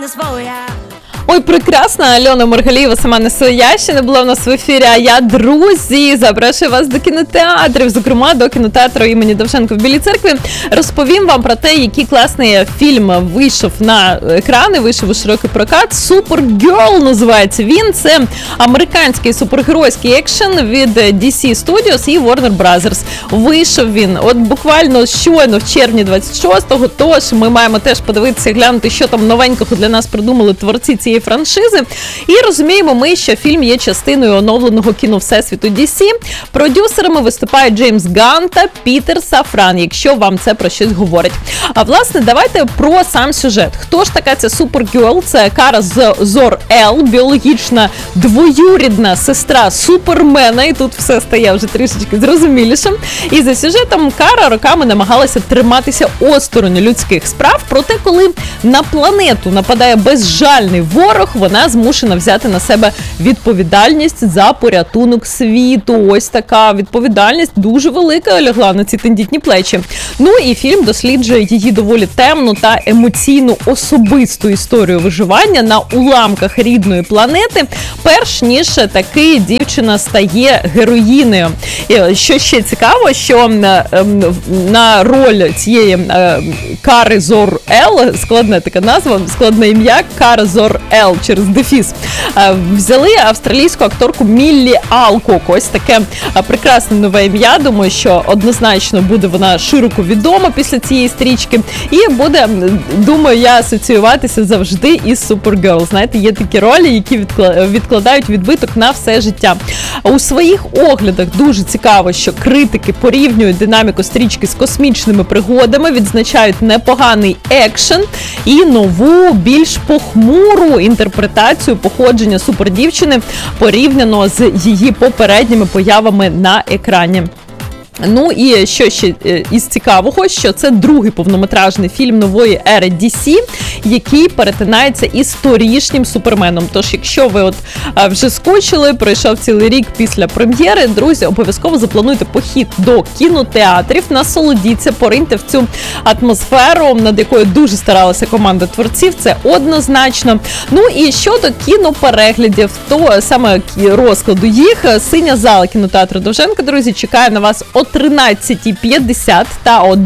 Ой, прекрасна Альона Маргалієва сама несе. Я ще не була в нас в ефірі, а я, друзі, запрошую вас до кінотеатрів, зокрема до кінотеатру імені Довженка в Білій Церкві. Розповім вам про те, який класний фільм вийшов на екрани, вийшов у широкий прокат. Supergirl називається він. Це американський супергеройський екшен від DC Studios і Warner Brothers. Вийшов він от буквально щойно в червні 26-го, тож ми маємо теж подивитися, глянути, що там новенького для нас придумали творці цієї франшизи. І розуміємо ми, що фільм є частиною оновленого кіно Всесвіту DC. Продюсерами виступають Джеймс Ганн та Пітер Сафран, якщо вам це про щось говорить. А власне, давайте про сам сюжет. Хто ж така ця Supergirl? Це Кара Зор-Ел, біологічна двоюрідна сестра Супермена, і тут все стає вже трішечки зрозумілішим. І за сюжетом Кара роками намагалася триматися осторонь людських справ, проте коли на планету нападає безжальний ворог, вона змушена взяти на себе відповідальність за порятунок світу. Ось така відповідальність дуже велика лягла на ці тендітні плечі. Ну і фільм досліджує її доволі темну та емоційну особисту історію виживання на уламках рідної планети, перш ніж таки дівчина стає героїнею. І що ще цікаво, що на роль цієї Кари Зор-Ел, складна така назва, складне ім'я, Кара Зор-Ел через дефіс, взяли австралійську акторку Міллі Алкок. Ось таке прекрасне нове ім'я. Думаю, що однозначно буде вона широко відома після цієї стрічки. І буде, думаю, я асоціюватися завжди із Supergirl. Знаєте, є такі ролі, які відкладають відбиток на все життя. У своїх оглядах дуже цікаво, що критики порівнюють динаміку стрічки з космічними пригодами, відзначають непоганий екшен і нову, більш похмуру інтерпретацію походження супердівчини порівняно з її попередніми появами на екрані. Ну і що ще із цікавого, що це другий повнометражний фільм нової ери DC, який перетинається із торішнім Суперменом. Тож, якщо ви от вже скучили, пройшов цілий рік після прем'єри, друзі, обов'язково заплануйте похід до кінотеатрів, насолодіться, пориньте в цю атмосферу, над якою дуже старалася команда творців, це однозначно. Ну і щодо кінопереглядів, то саме розкладу їх, синя зала кінотеатру Довженка, друзі, чекає на вас о 13:50 та о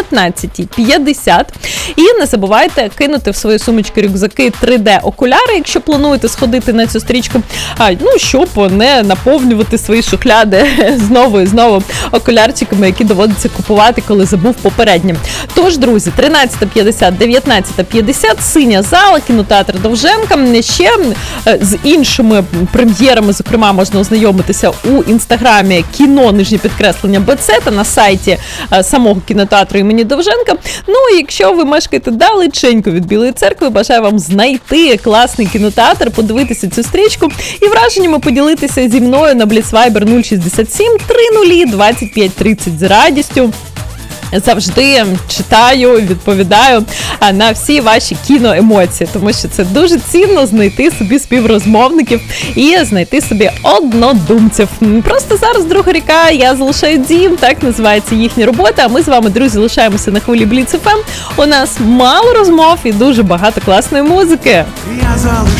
19:50. І не забувайте кинути в свої сумочки рюкзаки 3D-окуляри, якщо плануєте сходити на цю стрічку, щоб не наповнювати свої шухляди знову і знову окулярчиками, які доводиться купувати, коли забув попереднім. Тож, друзі, 13:50, 19:50, синя зала, кінотеатр Довженка. Ще з іншими прем'єрами, зокрема, можна ознайомитися у інстаграмі _БЦ та на сайті самого кінотеатру імені Довженка. Ну, якщо ви мешкаєте далеченько від Білої Церкви, бажаю вам знайти класний кінотеатр, подивитися цю стрічку і враженнями поділитися зі мною на Blitz Viber 067 30 25 30 з радістю. Завжди читаю, відповідаю на всі ваші кіноемоції, тому що це дуже цінно знайти собі співрозмовників і знайти собі однодумців. Просто зараз друга ріка, я залишаю дім, так називається їхня робота, а ми з вами, друзі, лишаємося на хвилі Blitz FM. У нас мало розмов і дуже багато класної музики.